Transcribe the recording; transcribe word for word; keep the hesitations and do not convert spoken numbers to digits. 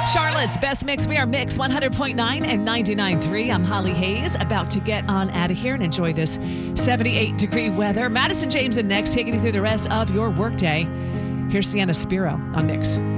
Charlotte's Best Mix. We are Mix one hundred point nine and ninety-nine point three. I'm Holly Hayes, about to get on out of here and enjoy this seventy-eight degree weather. Madison James and next, taking you through the rest of your workday. Here's Sienna Spiro on Mix.